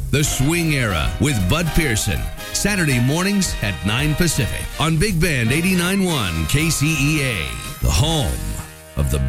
The Swing Era with Bud Pearson. Saturday mornings at 9 Pacific on Big Band 89.1 KCEA, the home of the